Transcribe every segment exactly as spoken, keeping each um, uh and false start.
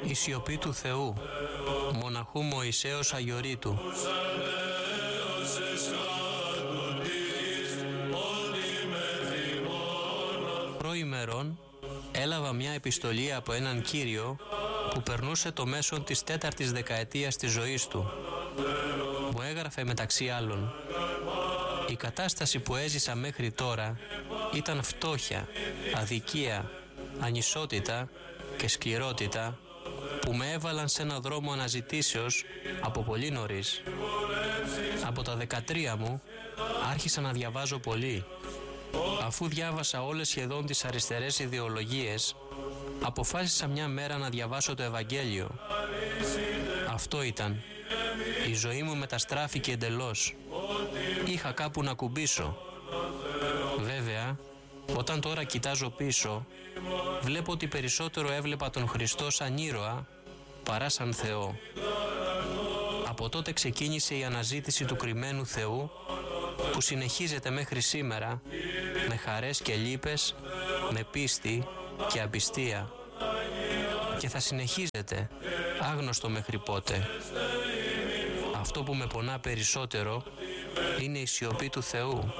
Η σιωπή του Θεού, μοναχού Μωυσέως Αγιορείτου. Προημερών έλαβα μια επιστολή από έναν κύριο που περνούσε το μέσον της τέταρτης δεκαετίας της ζωής του. Μου έγραφε μεταξύ άλλων: η κατάσταση που έζησα μέχρι τώρα ήταν φτώχεια, αδικία, ανισότητα και σκληρότητα που με έβαλαν σε ένα δρόμο αναζητήσεως από πολύ νωρίς. Από τα δεκατρία μου άρχισα να διαβάζω πολύ. Αφού διάβασα όλες σχεδόν τις αριστερές ιδεολογίες, αποφάσισα μια μέρα να διαβάσω το Ευαγγέλιο. Αυτό ήταν. Η ζωή μου μεταστράφηκε εντελώς. Είχα κάπου να κουμπίσω. Βέβαια, όταν τώρα κοιτάζω πίσω, βλέπω ότι περισσότερο έβλεπα τον Χριστό σαν ήρωα παρά σαν Θεό. Από τότε ξεκίνησε η αναζήτηση του κρυμμένου Θεού, που συνεχίζεται μέχρι σήμερα με χαρές και λύπες, με πίστη και απιστία, και θα συνεχίζεται άγνωστο μέχρι πότε. Αυτό που με πονά περισσότερο είναι η σιωπή του Θεού.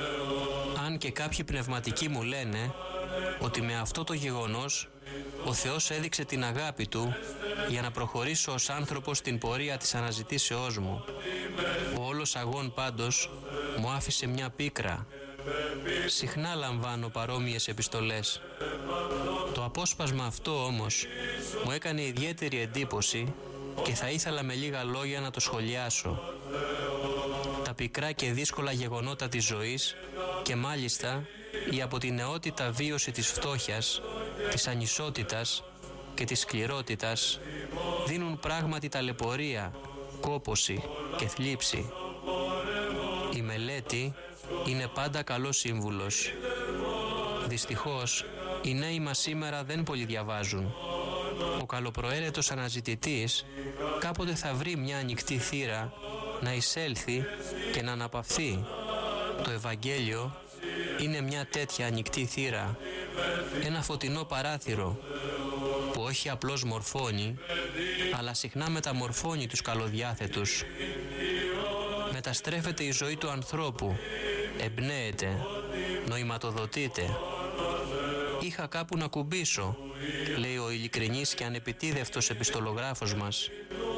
Αν και κάποιοι πνευματικοί μου λένε ότι με αυτό το γεγονός ο Θεός έδειξε την αγάπη Του για να προχωρήσω ως άνθρωπος στην πορεία της αναζητήσεώς μου. Ο όλος αγών πάντως μου άφησε μια πίκρα. Συχνά λαμβάνω παρόμοιες επιστολές. Το απόσπασμα αυτό όμως μου έκανε ιδιαίτερη εντύπωση και θα ήθελα με λίγα λόγια να το σχολιάσω. Τα πικρά και δύσκολα γεγονότα της ζωής, και μάλιστα η από την νεότητα βίωση της φτώχειας, της ανισότητας και της σκληρότητας, δίνουν πράγματι ταλαιπωρία, κόπωση και θλίψη. Η μελέτη είναι πάντα καλός σύμβουλος. Δυστυχώς, οι νέοι μας σήμερα δεν πολύ διαβάζουν. Ο καλοπροαίρετος αναζητητής κάποτε θα βρει μια ανοιχτή θύρα να εισέλθει και να αναπαυθεί. Το Ευαγγέλιο είναι μια τέτοια ανοιχτή θύρα, ένα φωτεινό παράθυρο που όχι απλώς μορφώνει, αλλά συχνά μεταμορφώνει τους καλοδιάθετους. Μεταστρέφεται η ζωή του ανθρώπου, εμπνέεται, νοηματοδοτείται. Είχα κάπου να κουμπίσω, λέει ο ειλικρινής και ανεπιτίδευτος επιστολογράφος μας.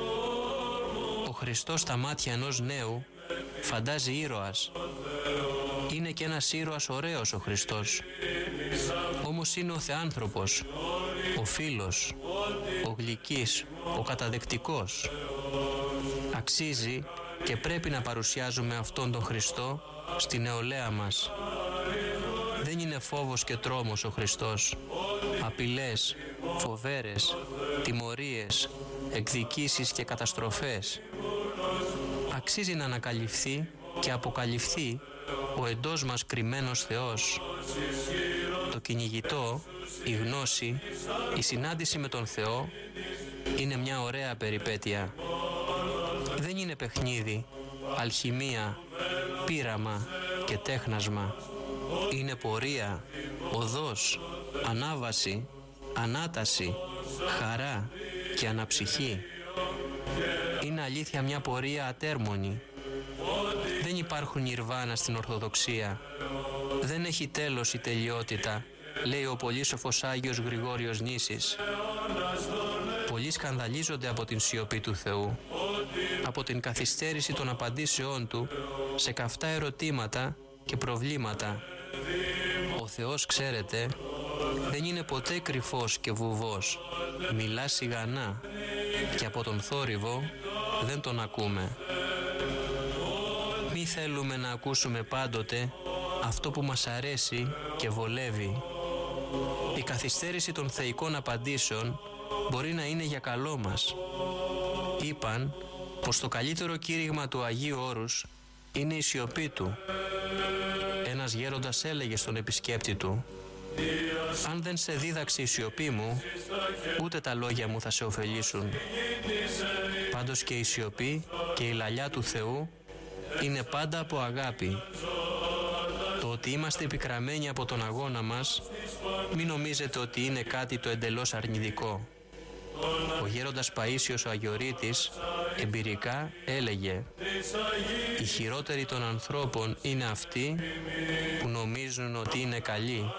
Ο Χριστός στα μάτια ενός νέου φαντάζει ήρωας. Είναι και ένας ήρωας ωραίος ο Χριστός. Όμως είναι ο Θεάνθρωπος, ο φίλος, ο γλυκής, ο καταδεκτικός. Αξίζει και πρέπει να παρουσιάζουμε αυτόν τον Χριστό στη νεολαία μας. Δεν είναι φόβος και τρόμος ο Χριστός. Απειλές, φοβέρες, τιμωρίες, εκδικήσεις και καταστροφές. Αξίζει να ανακαλυφθεί και αποκαλυφθεί ο εντός μας κρυμμένος Θεός. Το κυνηγητό, η γνώση, η συνάντηση με τον Θεό είναι μια ωραία περιπέτεια. Δεν είναι παιχνίδι, αλχημία, πείραμα και τέχνασμα. Είναι πορεία, οδός, ανάβαση, ανάταση, χαρά και αναψυχή. Είναι αλήθεια μια πορεία ατέρμονη. Δεν υπάρχουν νιρβάνα στην Ορθοδοξία. Δεν έχει τέλος η τελειότητα, λέει ο πολύσοφος Άγιος Γρηγόριος Νήσης. Πολλοί σκανδαλίζονται από την σιωπή του Θεού, από την καθυστέρηση των απαντήσεών Του σε καυτά ερωτήματα και προβλήματα. Ο Θεός, ξέρετε, δεν είναι ποτέ κρυφός και βουβός. Μιλά σιγανά και από τον θόρυβο δεν τον ακούμε. Μη θέλουμε να ακούσουμε πάντοτε αυτό που μας αρέσει και βολεύει. Η καθυστέρηση των θεϊκών απαντήσεων μπορεί να είναι για καλό μας. Είπαν πως το καλύτερο κήρυγμα του Αγίου Όρους είναι η σιωπή του. Ένας γέροντας έλεγε στον επισκέπτη του: «Αν δεν σε δίδαξε η σιωπή μου, ούτε τα λόγια μου θα σε ωφελήσουν». Πάντως και η σιωπή και η λαλιά του Θεού είναι πάντα από αγάπη. Το ότι είμαστε επικραμμένοι από τον αγώνα μας, μην νομίζετε ότι είναι κάτι το εντελώς αρνητικό. Ο γέροντας Παΐσιος ο Αγιορείτης εμπειρικά έλεγε: οι χειρότεροι των ανθρώπων είναι αυτοί που νομίζουν ότι είναι καλοί.